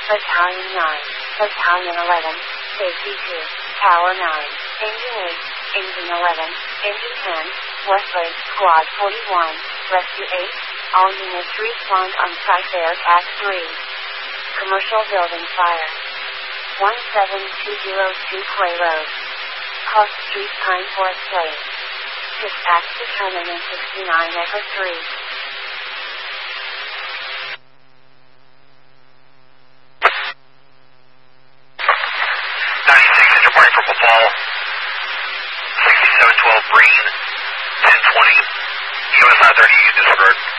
Battalion 9, Battalion 11, Safety 2, Tower 9, Engine 8, Engine 11, Engine 10, Westlake, Squad 41, Rescue 8, all units respond on site Bear Attack 3. Commercial building fire. 17202 Clay Road. Cross Street, Pine Forest Place. Dispatch determined in 69 Echo 3. 96 engine point for Ball. 6712 Green. 1020. US 930 disregard.